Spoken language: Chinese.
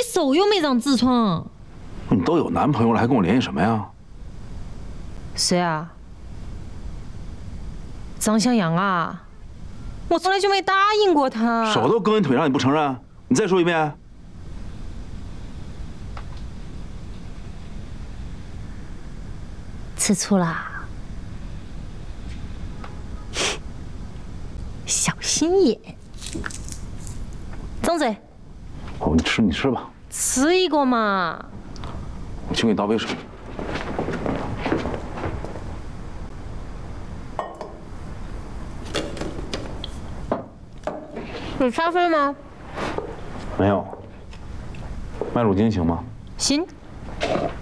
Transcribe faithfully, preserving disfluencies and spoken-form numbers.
手又没长痔疮。 你都有男朋友了，还跟我联系什么呀？ 谁啊？张向阳啊！我从来就没答应过他。 手都搁你腿上，你不承认？你再说一遍。 吃醋啦？小心眼。张嘴。 哦，你吃你吃吧。 吃一个嘛。 我去给你倒杯水。 有咖啡吗？ 没有。麦乳精行吗？ 行。